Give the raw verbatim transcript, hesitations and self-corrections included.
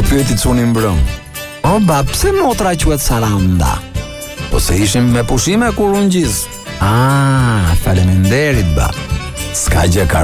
Do pyeti Cunin Brëm. O ba, pse motra quhet Saranda? Po se ishim me pushime kur unë gjis. Ah, faleminderit ba. S'ka gjë,